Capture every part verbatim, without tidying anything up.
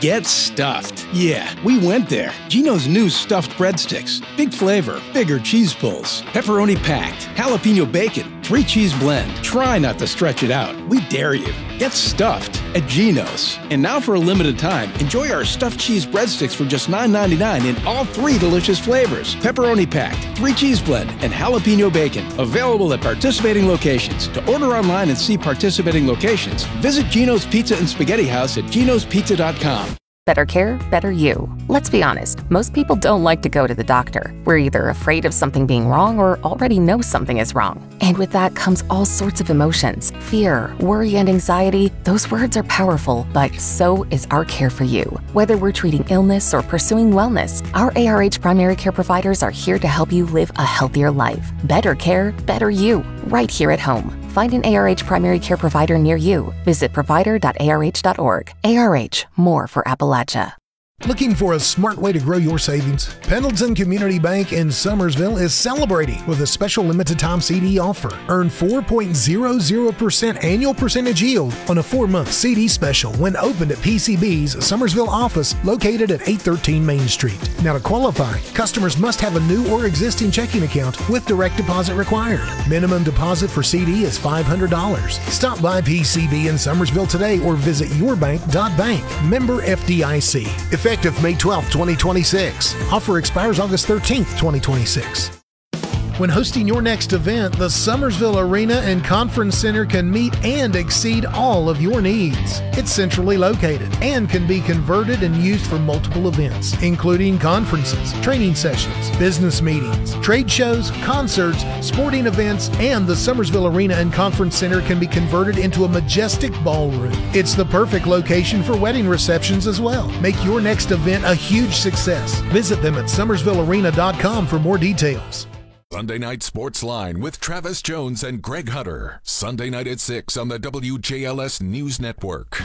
Get stuffed. Yeah, we went there. Geno's new stuffed breadsticks. Big flavor, bigger cheese pulls, pepperoni packed, jalapeno bacon, three cheese blend. Try not to stretch it out. We dare you. Get stuffed at Geno's. And now for a limited time, enjoy our stuffed cheese breadsticks for just nine ninety-nine in all three delicious flavors. Pepperoni packed, three cheese blend, and jalapeno bacon. Available at participating locations. To order online and see participating locations, visit Geno's Pizza and Spaghetti House at genos pizza dot com. Better care, better you. Let's be honest, most people don't like to go to the doctor. We're either afraid of something being wrong or already know something is wrong. And with that comes all sorts of emotions. Fear, worry, and anxiety. Those words are powerful, but so is our care for you. Whether we're treating illness or pursuing wellness, our A R H primary care providers are here to help you live a healthier life. Better care, better you. Right here at home. Find an A R H primary care provider near you. Visit provider dot A R H dot org. A R H, more for Appalachia. Looking for a smart way to grow your savings? Pendleton Community Bank in Summersville is celebrating with a special limited time C D offer. Earn four point zero zero percent annual percentage yield on a four-month C D special when opened at P C B's Summersville office located at eight thirteen Main Street. Now to qualify, customers must have a new or existing checking account with direct deposit required. Minimum deposit for C D is five hundred dollars. Stop by P C B in Summersville today or visit your bank dot bank. Member F D I C. Effective May twelfth, twenty twenty-six. Offer expires August thirteenth, twenty twenty-six. When hosting your next event, the Summersville Arena and Conference Center can meet and exceed all of your needs. It's centrally located and can be converted and used for multiple events, including conferences, training sessions, business meetings, trade shows, concerts, sporting events, and the Summersville Arena and Conference Center can be converted into a majestic ballroom. It's the perfect location for wedding receptions as well. Make your next event a huge success. Visit them at summersville arena dot com for more details. Sunday Night Sports Line with Travis Jones and Greg Hunter. Sunday night at six on the W J L S News Network.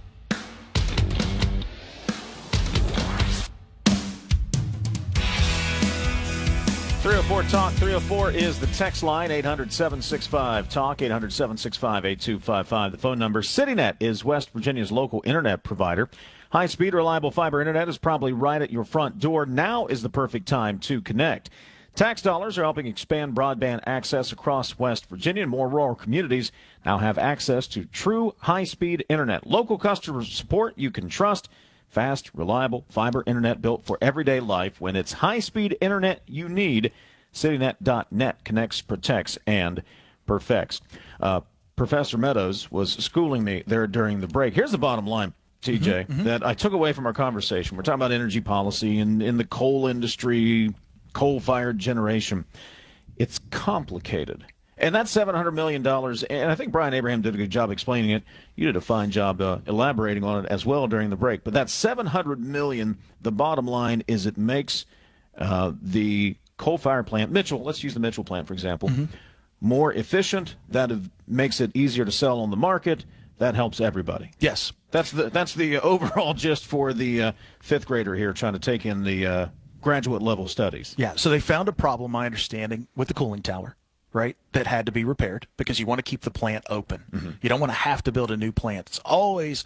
three oh four Talk. three oh four is the text line. eight hundred, seven six five, talk. eight hundred, seven six five, eight two five five. The phone number. CityNet is West Virginia's local internet provider. High-speed, reliable fiber internet is probably right at your front door. Now is the perfect time to connect. Tax dollars are helping expand broadband access across West Virginia, and more rural communities now have access to true high-speed internet. Local customer support you can trust. Fast, reliable fiber internet built for everyday life. When it's high-speed internet you need, citynet dot net connects, protects, and perfects. Uh, Professor Meadows was schooling me there during the break. Here's the bottom line, T J, mm-hmm, mm-hmm. that I took away from our conversation. We're talking about energy policy and in the coal industry, coal-fired generation. It's complicated. And that's seven hundred million dollars, and I think Brian Abraham did a good job explaining it. You did a fine job uh, elaborating on it as well during the break. But that seven hundred million dollars, the bottom line is it makes uh, the coal-fired plant, Mitchell, let's use the Mitchell plant, for example, mm-hmm. more efficient. That makes it easier to sell on the market. That helps everybody. Yes. That's the, that's the overall gist for the uh, fifth grader here trying to take in the uh, graduate level studies. Yeah, so they found a problem, my understanding, with the cooling tower, right, that had to be repaired because you want to keep the plant open. Mm-hmm. You don't want to have to build a new plant. It's always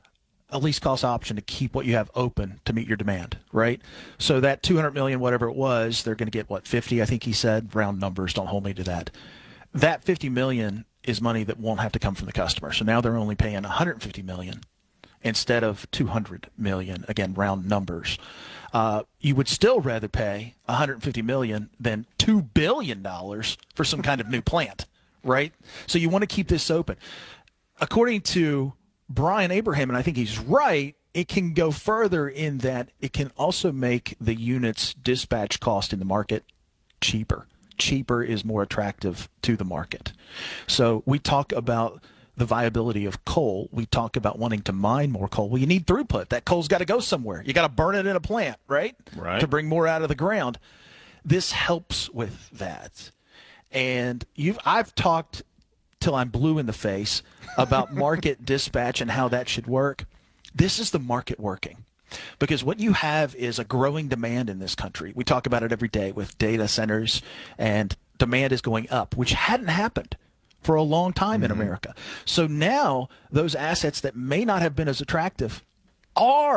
a least cost option to keep what you have open to meet your demand, right? So that two hundred million dollars, whatever it was, they're going to get, what, fifty, I think he said, round numbers, don't hold me to that. That fifty million dollars is money that won't have to come from the customer. So now they're only paying one hundred fifty million dollars instead of two hundred million dollars, again, round numbers. Uh, you would still rather pay one hundred fifty million dollars than two billion dollars for some kind of new plant, right? So you want to keep this open. According to Brian Abraham, and I think he's right, it can go further in that it can also make the unit's dispatch cost in the market cheaper. Cheaper is more attractive to the market. So we talk about the viability of coal. We talk about wanting to mine more coal. Well, you need throughput. That coal's got to go somewhere. You got to burn it in a plant, right? Right. To bring more out of the ground. This helps with that. And you've I've talked till I'm blue in the face about market dispatch and how that should work. This is the market working. Because what you have is a growing demand in this country. We talk about it every day with data centers, and demand is going up, which hadn't happened for a long time mm-hmm. in America. So now those assets that may not have been as attractive are